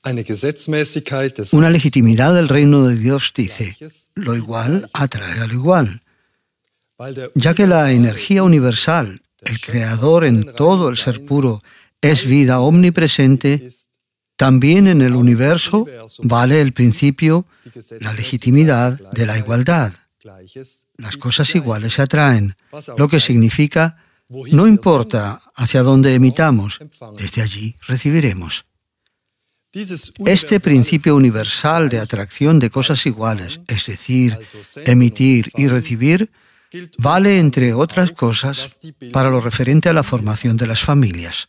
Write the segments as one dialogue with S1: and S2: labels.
S1: Una legitimidad del reino de Dios dice: lo igual atrae a lo igual. Ya que la energía universal, el creador en todo el ser puro, es vida omnipresente, también en el universo vale el principio, la legitimidad de la igualdad. Las cosas iguales se atraen, lo que significa, no importa hacia dónde emitamos, desde allí recibiremos. Este principio universal de atracción de cosas iguales, es decir, emitir y recibir, vale, entre otras cosas, para lo referente a la formación de las familias.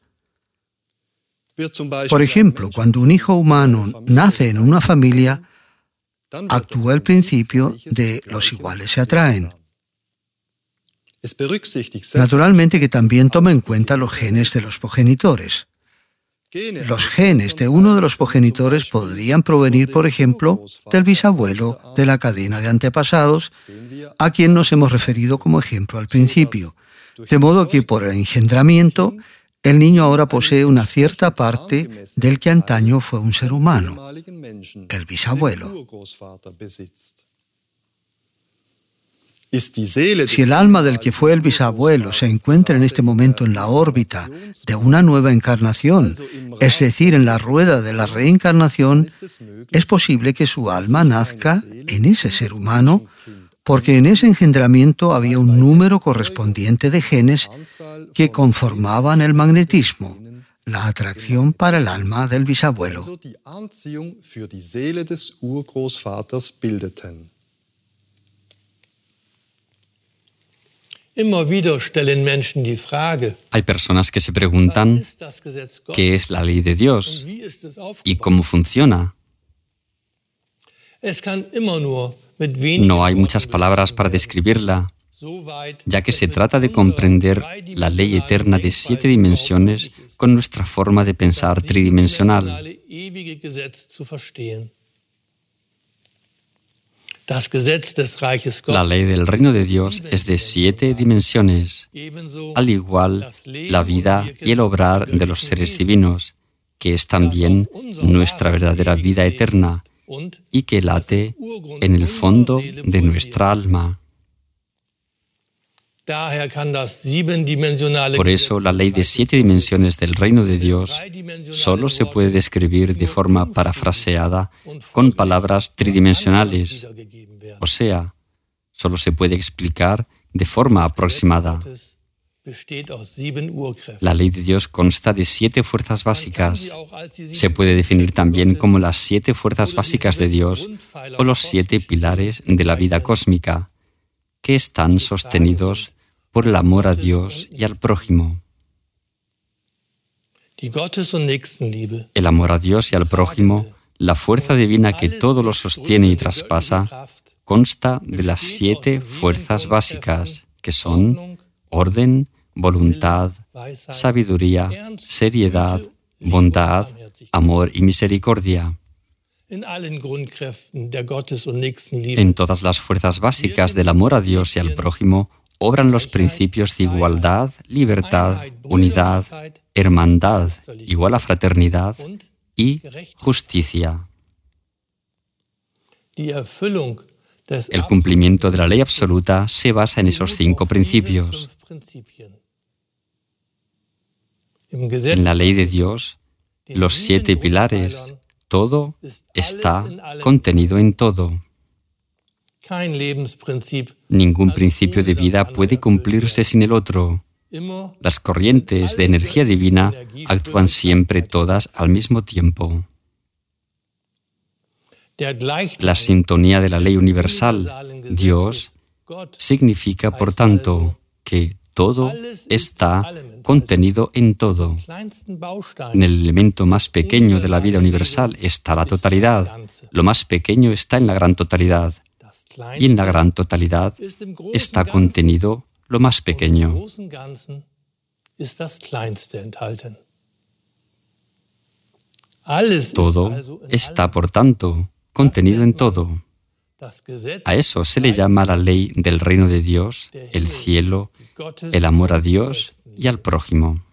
S1: Por ejemplo, cuando un hijo humano nace en una familia, actúa el principio de los iguales se atraen. Naturalmente que también toma en cuenta los genes de los progenitores. Los genes de uno de los progenitores podrían provenir, por ejemplo, del bisabuelo de la cadena de antepasados, a quien nos hemos referido como ejemplo al principio. De modo que por el engendramiento, el niño ahora posee una cierta parte del que antaño fue un ser humano, el bisabuelo. Si el alma del que fue el bisabuelo se encuentra en este momento en la órbita de una nueva encarnación, es decir, en la rueda de la reencarnación, es posible que su alma nazca en ese ser humano, porque en ese engendramiento había un número correspondiente de genes que conformaban el magnetismo, la atracción para el alma del bisabuelo.
S2: Hay personas que se preguntan qué es la ley de Dios y cómo funciona. No hay muchas palabras para describirla, ya que se trata de comprender la ley eterna de 7 dimensiones con nuestra forma de pensar tridimensional. La ley del reino de Dios es de 7 dimensiones, al igual la vida y el obrar de los seres divinos, que es también nuestra verdadera vida eterna y que late en el fondo de nuestra alma. Por eso, la ley de 7 dimensiones del reino de Dios solo se puede describir de forma parafraseada con palabras tridimensionales, o sea, solo se puede explicar de forma aproximada. La ley de Dios consta de 7 fuerzas básicas. Se puede definir también como las 7 fuerzas básicas de Dios o los 7 pilares de la vida cósmica, que están sostenidos por el amor a Dios y al prójimo. El amor a Dios y al prójimo, la fuerza divina que todo lo sostiene y traspasa, consta de las 7 fuerzas básicas, que son orden, voluntad, sabiduría, seriedad, bondad, amor y misericordia. En todas las fuerzas básicas del amor a Dios y al prójimo obran los principios de igualdad, libertad, unidad, hermandad, igual a fraternidad y justicia. El cumplimiento de la ley absoluta se basa en esos 5 principios. En la ley de Dios, los 7 pilares, todo está contenido en todo. Ningún principio de vida puede cumplirse sin el otro. Las corrientes de energía divina actúan siempre todas al mismo tiempo. La sintonía de la ley universal, Dios, significa, por tanto, que todo está contenido en todo. En el elemento más pequeño de la vida universal está la totalidad. Lo más pequeño está en la gran totalidad. Y en la gran totalidad está contenido lo más pequeño. Todo está, por tanto, contenido en todo. A eso se le llama la ley del reino de Dios, el cielo, el amor a Dios y al prójimo.